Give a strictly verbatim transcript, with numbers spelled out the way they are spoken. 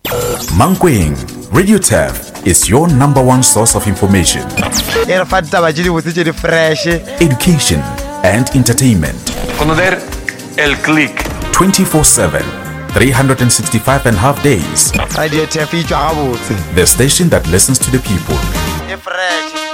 Mankweng Radio Turf is your number one source of information, education, and entertainment. Conocer el click. twenty-four seven, three hundred sixty-five and a half days. The station that listens to the people.